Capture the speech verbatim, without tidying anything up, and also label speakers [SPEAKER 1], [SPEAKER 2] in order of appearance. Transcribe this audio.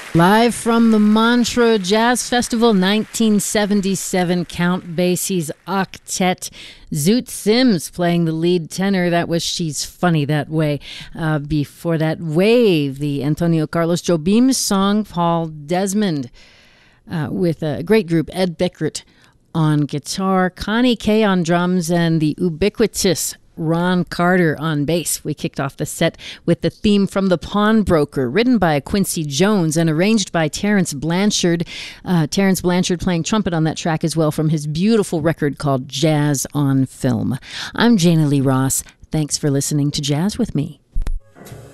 [SPEAKER 1] Live from the Montreux Jazz Festival, nineteen seventy-seven, Count Basie's octet. Zoot Sims playing the lead tenor. That was She's Funny That Way. Uh, before that, Wave, the Antonio Carlos Jobim song. Paul Desmond uh, with a great group, Ed Bickert on guitar, Connie Kay on drums, and the ubiquitous Ron Carter on bass. We kicked off the set with the theme from The Pawnbroker, written by Quincy Jones and arranged by Terrence Blanchard. Uh, Terrence Blanchard playing trumpet on that track as well from his beautiful record called Jazz on Film. I'm Jana Lee Ross. Thanks for listening to Jazz with Me.